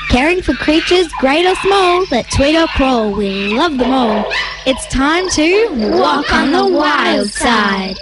Caring for creatures great or small that tweet or crawl, we love them all. It's time to walk on the wild side.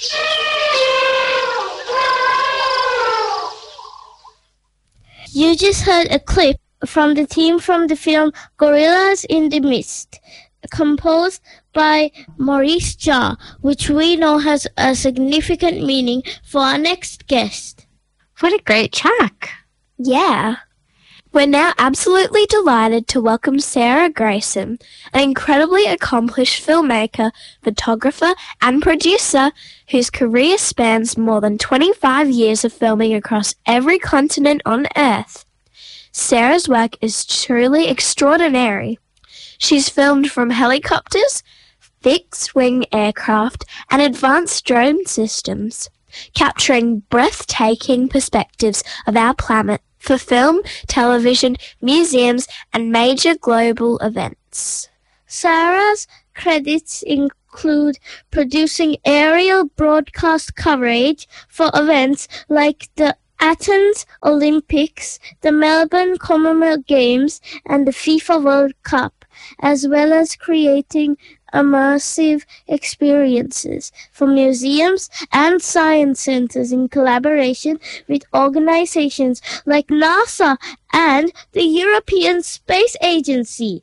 You just heard a clip from the team from the film Gorillas in the Mist, composed by Maurice Jarre, which we know has a significant meaning for our next guest. What a great track. Yeah. We're now absolutely delighted to welcome Sarah Grayson, an incredibly accomplished filmmaker, photographer and producer whose career spans more than 25 years of filming across every continent on Earth. Sarah's work is truly extraordinary. She's filmed from helicopters, fixed-wing aircraft and advanced drone systems, capturing breathtaking perspectives of our planet for film, television, museums, and major global events. Sarah's credits include producing aerial broadcast coverage for events like the Athens Olympics, the Melbourne Commonwealth Games, and the FIFA World Cup, as well as creating immersive experiences for museums and science centers in collaboration with organizations like NASA and the European Space Agency.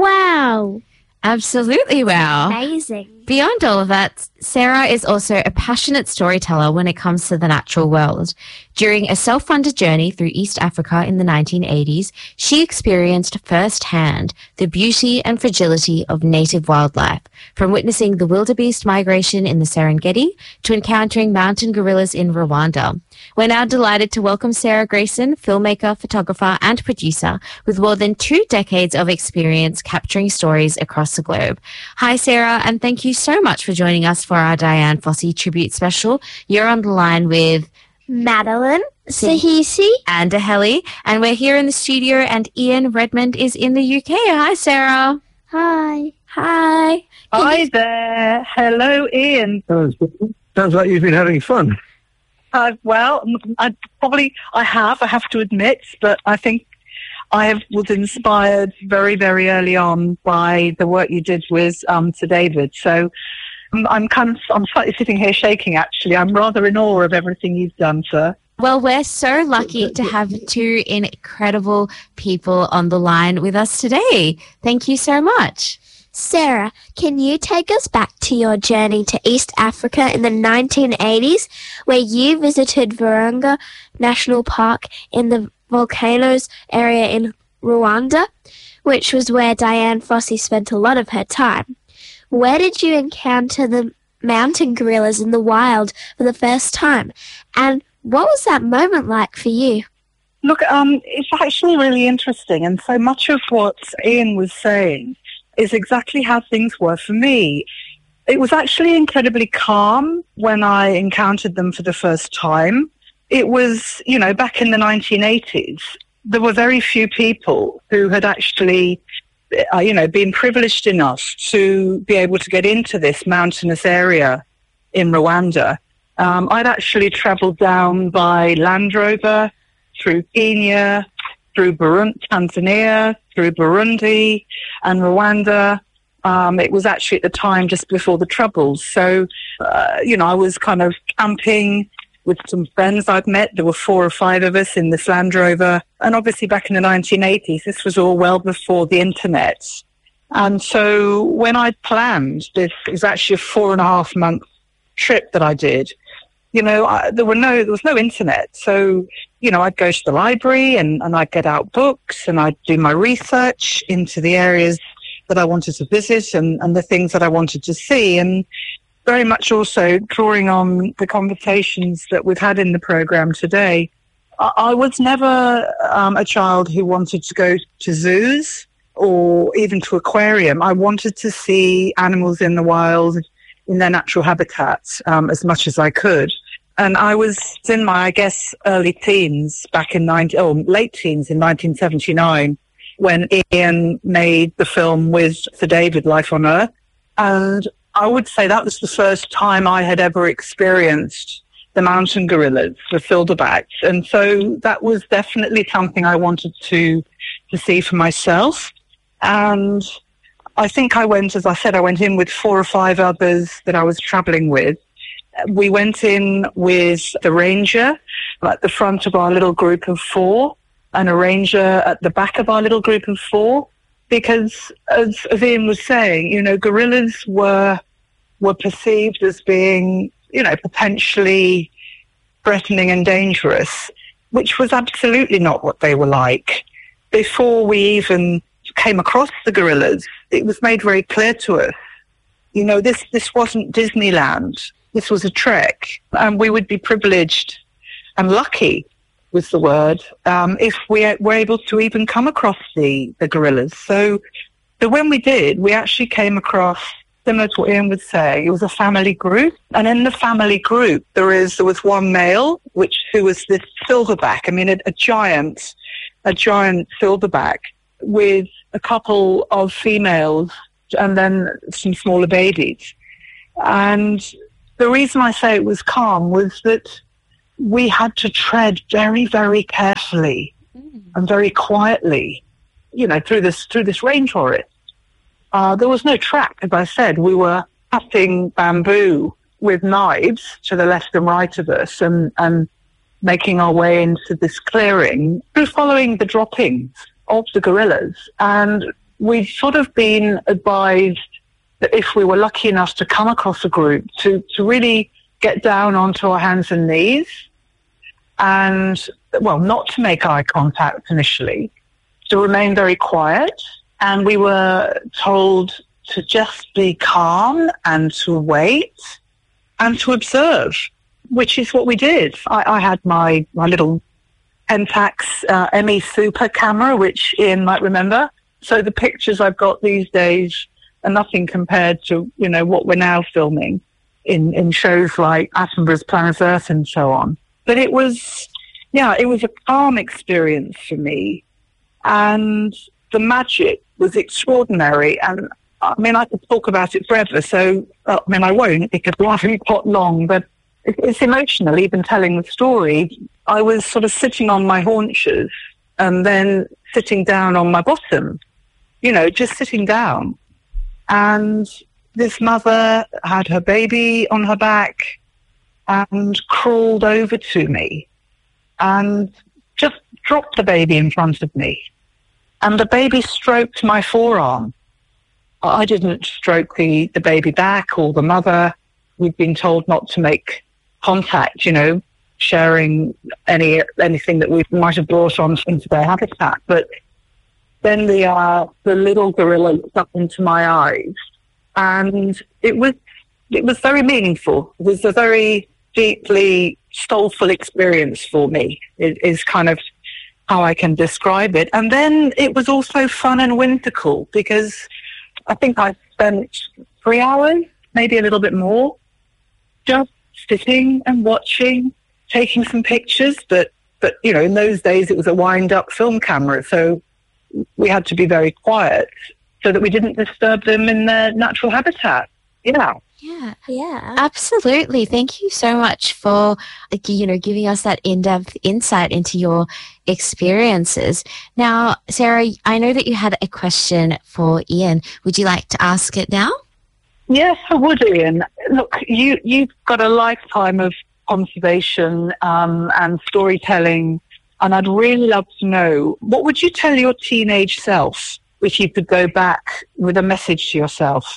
Wow! Absolutely wow. Amazing. Beyond all of that, Sarah is also a passionate storyteller when it comes to the natural world. During a self-funded journey through East Africa in the 1980s, she experienced firsthand the beauty and fragility of native wildlife, from witnessing the wildebeest migration in the Serengeti to encountering mountain gorillas in Rwanda. We're now delighted to welcome Sarah Grayson, filmmaker, photographer, and producer with more than 2 decades of experience capturing stories across the globe. Hi, Sarah, and thank you so much for joining us for our Dian Fossey tribute special. You're on the line with Madeline, Sahisi, and Aheli, and we're here in the studio, and Ian Redmond is in the UK. Hi, Sarah. Hi. Hi. Hi there. Hello, Ian. Sounds like you've been having fun. Well, I have to admit, but I think was inspired very, very early on by the work you did with Sir David. So I'm slightly sitting here shaking, actually. I'm rather in awe of everything you've done, sir. Well, we're so lucky to have 2 incredible people on the line with us today. Thank you so much. Sarah, can you take us back to your journey to East Africa in the 1980s, where you visited Virunga National Park in the volcanoes area in Rwanda, which was where Dian Fossey spent a lot of her time? Where did you encounter the mountain gorillas in the wild for the first time? And what was that moment like for you? Look, it's actually really interesting, and so much of what Ian was saying is exactly how things were for me. It was actually incredibly calm when I encountered them for the first time. It was, back in the 1980s, there were very few people who had actually, been privileged enough to be able to get into this mountainous area in Rwanda. I'd actually traveled down by Land Rover through Kenya, through Tanzania, through Burundi and Rwanda. It was actually at the time just before the Troubles. So, I was kind of camping with some friends I'd met. There were 4 or 5 of us in this Land Rover. And obviously back in the 1980s, this was all well before the internet. And so when I planned this, it was actually a 4.5-month trip that I did. There was no internet. So, I'd go to the library and I'd get out books and I'd do my research into the areas that I wanted to visit and the things that I wanted to see. And very much also drawing on the conversations that we've had in the program today. I was never a child who wanted to go to zoos or even to aquarium. I wanted to see animals in the wild in their natural habitats as much as I could. And I was in my, early teens back in late teens in 1979 when Ian made the film with Sir David, Life on Earth. And I would say that was the first time I had ever experienced the mountain gorillas, the silverbacks. And so that was definitely something I wanted to to see for myself. And I think I went, as I said, I went in with 4 or 5 others that I was traveling with. We went in with the ranger at the front of our little group of 4 and a ranger at the back of our little group of 4, because as Ian was saying, you know, gorillas were perceived as being, you know, potentially threatening and dangerous, which was absolutely not what they were like. Before we even came across the gorillas, it was made very clear to us, you know, this wasn't Disneyland. This was a trek, and we would be privileged and lucky, was the word, if we were able to even come across the gorillas. So when we did, we actually came across, similar to what Ian was saying, it was a family group. And in the family group, there was one male, who was this silverback. I mean, a giant silverback with a couple of females and then some smaller babies. And the reason I say it was calm was that we had to tread very, very carefully and very quietly, you know, through this rainforest. There was no track, as I said. We were cutting bamboo with knives to the left and right of us and making our way into this clearing through following the droppings of the gorillas. And we'd sort of been advised that if we were lucky enough to come across a group, to really get down onto our hands and knees and, well, not to make eye contact initially, to remain very quiet. And we were told to just be calm and to wait and to observe, which is what we did. I had my little Pentax ME Super camera, which Ian might remember. So the pictures I've got these days are nothing compared to, you know, what we're now filming in shows like Attenborough's Planet Earth and so on. But it was a calm experience for me. And the magic was extraordinary. And I mean, I could talk about it forever. So, I mean, I won't because I haven't got long, but it's emotional even telling the story. I was sort of sitting on my haunches and then sitting down on my bottom, you know, just sitting down. And this mother had her baby on her back and crawled over to me and just dropped the baby in front of me. And the baby stroked my forearm. I didn't stroke the baby back or the mother. We'd been told not to make contact, you know, sharing anything that we might have brought on into their habitat. But then the little gorilla looked up into my eyes, and it was very meaningful. It was a very deeply soulful experience for me. It is kind of how I can describe it. And then it was also fun and whimsical because I think I spent 3 hours, maybe a little bit more, just sitting and watching, taking some pictures. But you know, in those days it was a wind-up film camera, so we had to be very quiet so that we didn't disturb them in their natural habitat. Yeah, absolutely. Thank you so much for, you know, giving us that in-depth insight into your experiences. Now, Sarah, I know that you had a question for Ian. Would you like to ask it now? Yes, I would, Ian. Look, you've got a lifetime of conservation and storytelling, and I'd really love to know, what would you tell your teenage self if you could go back with a message to yourself?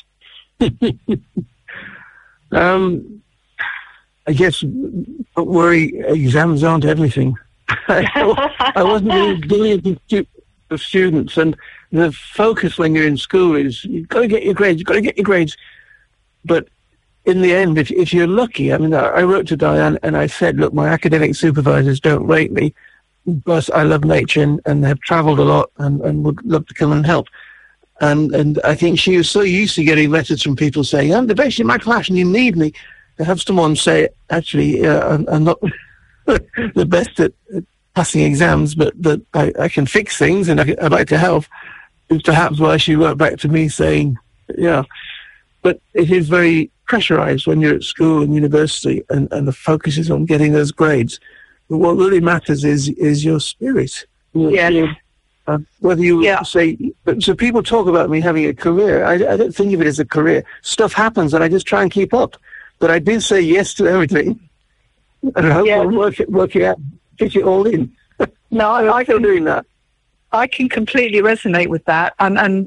I guess, don't worry, exams aren't everything. I wasn't really brilliant of students, and the focus when you're in school is you've got to get your grades, But in the end, if you're lucky, I mean, I wrote to Diane and I said, look, my academic supervisors don't rate me, but I love nature and have travelled a lot and would love to come and help. And I think she was so used to getting letters from people saying, I'm the best in my class and you need me. To have someone say, actually, I'm not the best at passing exams, but that I can fix things and I'd like to help, is perhaps why she wrote back to me saying, yeah. But it is very pressurized when you're at school and university and the focus is on getting those grades. But what really matters is your spirit. Yeah. Whether you Yeah. say, so people talk about me having a career. I don't think of it as a career. Stuff happens and I just try and keep up. But I do say yes to everything. And I hope Yeah. I'll work it out, fit it all in. No, I'm still doing that. I can completely resonate with that.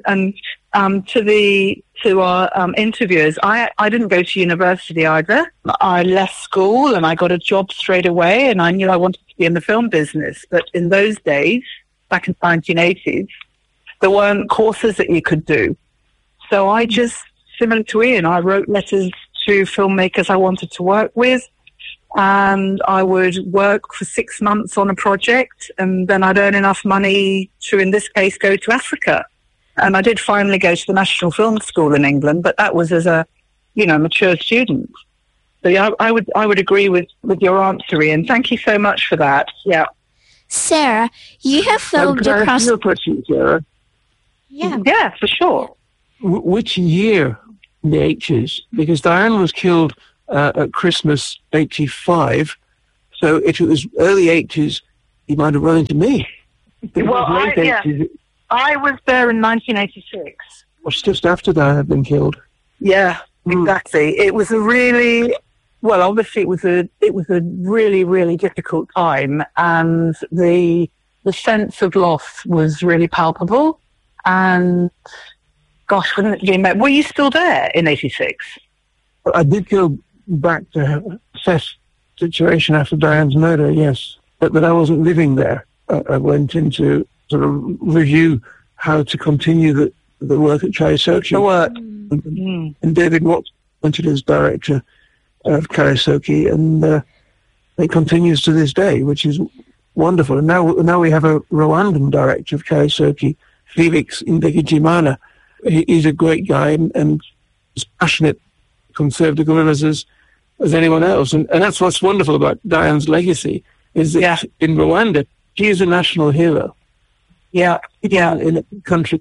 To our interviewers, I didn't go to university either. I left school and I got a job straight away, and I knew I wanted to be in the film business. But in those days, back in the 1980s, there weren't courses that you could do. So I just, similar to Ian, I wrote letters to filmmakers I wanted to work with. And I would work for 6 months on a project, and then I'd earn enough money to, in this case, go to Africa. And I did finally go to the National Film School in England, but that was as a, mature student. So yeah, I would agree with your answer, Ian. Thank you so much for that. Yeah. Sarah, you have filmed Can I across... ask you a question, Sarah? Yeah, for sure. Which year in the 80s? Because Diane was killed at Christmas 85, so if it was early 80s, he might have run into me. If it Well, was late 80s, I was there in 1986. it was just after Diane had been killed. Yeah, exactly. It was obviously it was a really, really difficult time, and the sense of loss was really palpable. And gosh, wouldn't it be? Were you still there in '86? I did go back to assess the situation after Diane's murder, yes, but I wasn't living there. I went in to sort of review how to continue the work at Kaisoki. The work. And David Watts went as director of Kaisoki, and it continues to this day, which is wonderful. And now we have a Rwandan director of Kaisoki, Felix Ndegijimana. He's a great guy and as passionate, conserve the guerrillas as anyone else. And that's what's wonderful about Diane's legacy, is that in Rwanda, she is a national hero. Yeah. In a country,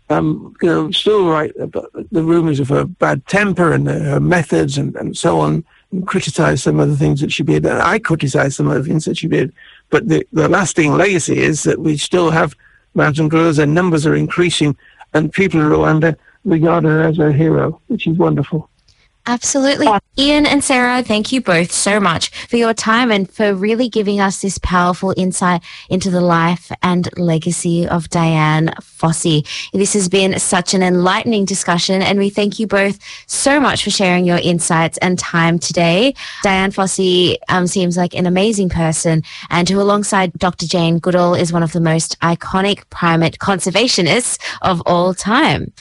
still right about the rumours of her bad temper and her methods and so on, and criticise some of the things that she did. And I criticise some of the things that she did. But the lasting legacy is that we still have mountain gorillas, and numbers are increasing, and people in Rwanda regard her as a hero, which is wonderful. Absolutely. Ian and Sarah, thank you both so much for your time and for really giving us this powerful insight into the life and legacy of Dian Fossey. This has been such an enlightening discussion, and we thank you both so much for sharing your insights and time today. Dian Fossey seems like an amazing person, and who, alongside Dr. Jane Goodall, is one of the most iconic primate conservationists of all time.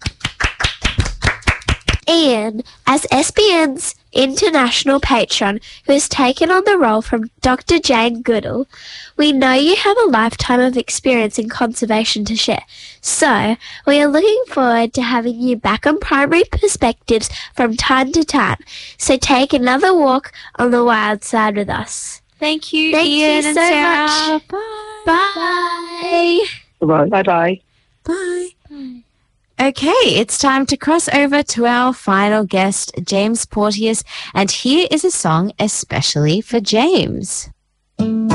Ian, as SBN's international patron who has taken on the role from Dr. Jane Goodall, we know you have a lifetime of experience in conservation to share. So, we are looking forward to having you back on Primary Perspectives from time to time. So take another walk on the wild side with us. Thank you, Thank Ian you and so Sarah. much. Bye. Bye. Bye-bye. Bye. Okay, it's time to cross over to our final guest, James Porteous, and here is a song especially for James.